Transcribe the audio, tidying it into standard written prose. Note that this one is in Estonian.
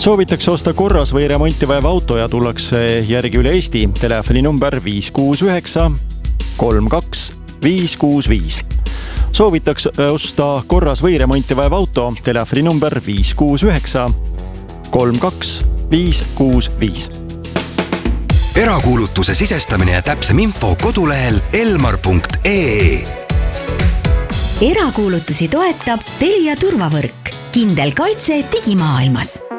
Soovitakse osta korras või remonti vajav auto ja tullakse järgi üle Eesti. Telefoni number 569 32 565. Soovitakse osta korras või remonti vajav auto. Telefoni number 569 32 565. Erakuulutuse sisestamine ja täpsem info kodulehel elmar.ee. Erakuulutusi toetab Telia turvavõrk. Kindel kaitse digimaailmas.